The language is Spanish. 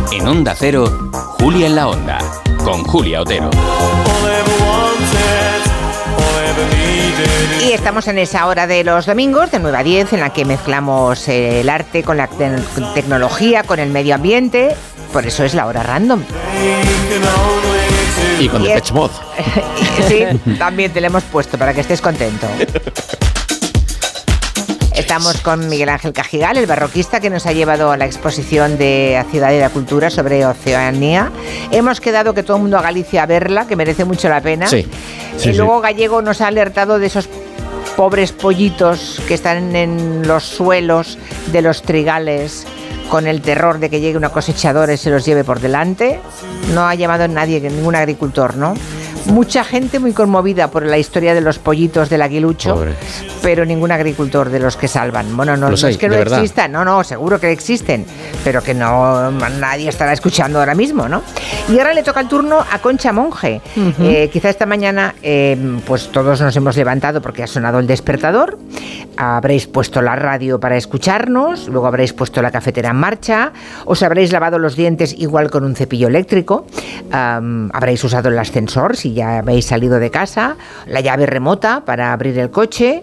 En Onda Cero, Julia en la Onda, con Julia Otero. Y estamos en esa hora de los domingos, de 9 a 10, en la que mezclamos el arte con la tecnología, con el medio ambiente. Por eso es la hora random. Y con Depeche Mode. Sí, también te lo hemos puesto para que estés contento. Estamos con Miguel Ángel Cajigal, el barroquista que nos ha llevado a la exposición de la Ciudad de la Cultura sobre Oceanía. Hemos quedado que todo el mundo a Galicia a verla, que merece mucho la pena. Sí. Y luego Gallego nos ha alertado de esos pobres pollitos que están en los suelos de los trigales con el terror de que llegue una cosechadora y se los lleve por delante. No ha llamado nadie, ningún agricultor, ¿no? Mucha gente muy conmovida por la historia de los pollitos del aguilucho, pobres, pero ningún agricultor de los que salvan. Bueno, no es que no existan, no, seguro que existen, pero que no nadie estará escuchando ahora mismo, ¿no? Y ahora le toca el turno a Concha Monge. Quizá esta mañana pues todos nos hemos levantado porque ha sonado el despertador, habréis puesto la radio para escucharnos, luego habréis puesto la cafetera en marcha, os habréis lavado los dientes igual con un cepillo eléctrico, habréis usado el ascensor si ya habéis salido de casa, la llave remota para abrir el coche,